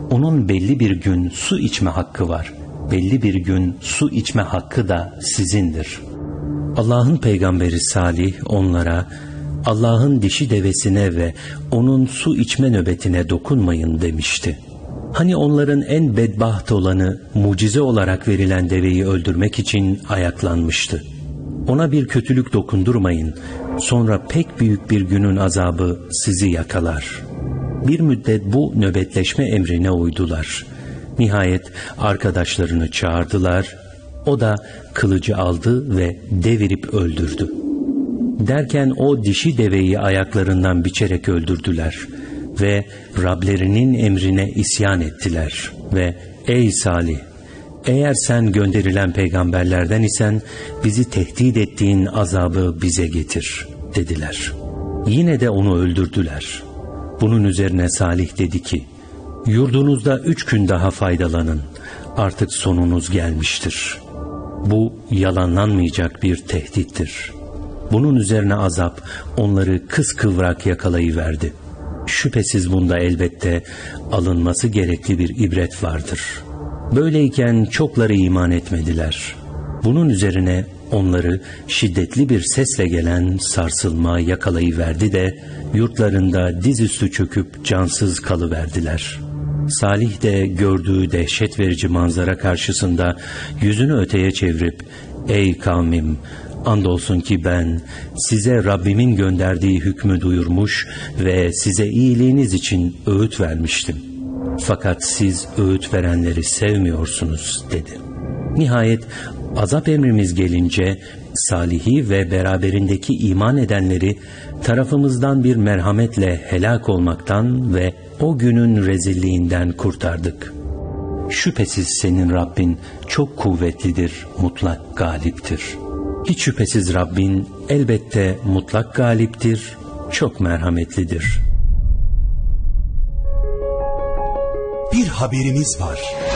Onun belli bir gün su içme hakkı var. Belli bir gün su içme hakkı da sizindir. Allah'ın peygamberi Salih onlara, Allah'ın dişi devesine ve onun su içme nöbetine dokunmayın demişti. Hani onların en bedbaht olanı mucize olarak verilen deveyi öldürmek için ayaklanmıştı. Ona bir kötülük dokundurmayın, sonra pek büyük bir günün azabı sizi yakalar. Bir müddet bu nöbetleşme emrine uydular. Nihayet arkadaşlarını çağırdılar. O da kılıcı aldı ve devirip öldürdü. Derken o dişi deveyi ayaklarından biçerek öldürdüler ve Rablerinin emrine isyan ettiler ve ey Salih, eğer sen gönderilen peygamberlerden isen bizi tehdit ettiğin azabı bize getir dediler. Yine de onu öldürdüler. Bunun üzerine Salih dedi ki, yurdunuzda 3 gün daha faydalanın, artık sonunuz gelmiştir. Bu yalanlanmayacak bir tehdittir. Bunun üzerine azap onları kıskıvrak yakalayıverdi. Şüphesiz bunda elbette alınması gerekli bir ibret vardır. Böyleyken çokları iman etmediler. Bunun üzerine onları şiddetli bir sesle gelen sarsılma yakalayıverdi de yurtlarında dizüstü çöküp cansız kalıverdiler. Salih de gördüğü dehşet verici manzara karşısında yüzünü öteye çevirip ey kavmim, andolsun ki ben size Rabbimin gönderdiği hükmü duyurmuş ve size iyiliğiniz için öğüt vermiştim. Fakat siz öğüt verenleri sevmiyorsunuz dedi. Nihayet azap emrimiz gelince Salih'i ve beraberindeki iman edenleri tarafımızdan bir merhametle helak olmaktan ve o günün rezilliğinden kurtardık. Şüphesiz senin Rabbin çok kuvvetlidir, mutlak galiptir. Hiç şüphesiz Rabbin elbette mutlak galiptir, çok merhametlidir. Bir haberimiz var.